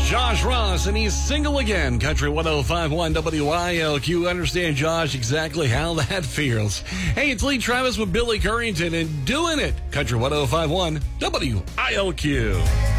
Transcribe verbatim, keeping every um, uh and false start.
Josh Ross, and he's single again. Country one oh five point one W I L Q. Understand, Josh, exactly how that feels. Hey, it's Lee Travis with Billy Currington and doing it. Country one oh five point one W I L Q.